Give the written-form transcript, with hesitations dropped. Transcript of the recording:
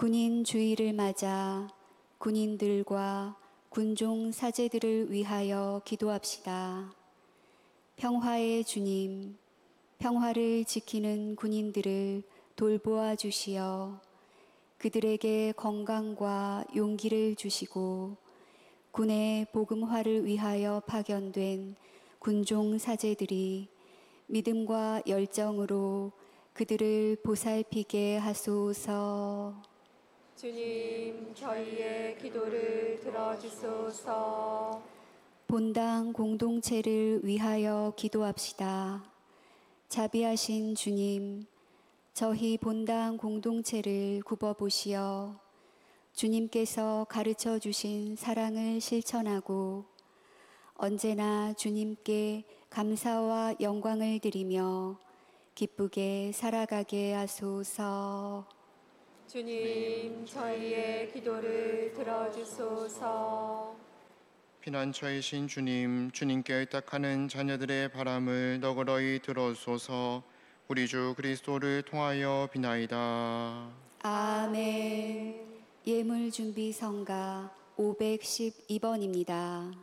군인 주의를 맞아 군인들과 군종 사제들을 위하여 기도합시다. 평화의 주님, 평화를 지키는 군인들을 돌보아 주시어 그들에게 건강과 용기를 주시고 군의 복음화를 위하여 파견된 군종 사제들이 믿음과 열정으로 그들을 보살피게 하소서. 주님, 저희의 기도를 들어주소서. 본당 공동체를 위하여 기도합시다. 자비하신 주님, 저희 본당 공동체를 굽어보시어 주님께서 가르쳐 주신 사랑을 실천하고 언제나 주님께 감사와 영광을 드리며 기쁘게 살아가게 하소서. 주님, 저희의 기도를 들어주소서. 피난처이신 주님, 주님께 의탁하는 자녀들의 바람을 너그러이 들어소서. 우리 주 그리스도를 통하여 비나이다. 아멘. 예물 준비 성가 512번입니다.